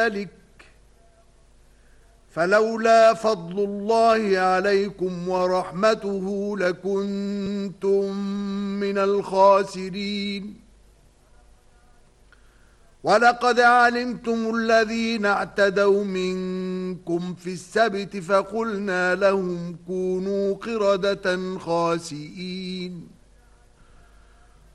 ذلك فلولا فضل الله عليكم ورحمته لكنتم من الخاسرين. ولقد علمتم الذين اعتدوا منكم في السبت فقلنا لهم كونوا قردة خاسئين.